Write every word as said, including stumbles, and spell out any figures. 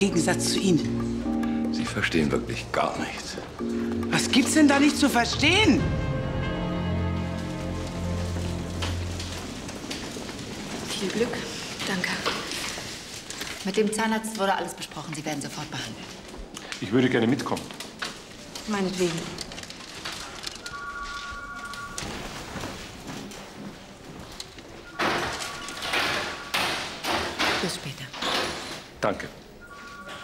Im Gegensatz zu Ihnen. Sie verstehen wirklich gar nichts. Was gibt's denn da nicht zu verstehen? Viel Glück. Danke. Mit dem Zahnarzt wurde alles besprochen. Sie werden sofort behandelt. Ich würde gerne mitkommen. Meinetwegen. Bis später. Danke.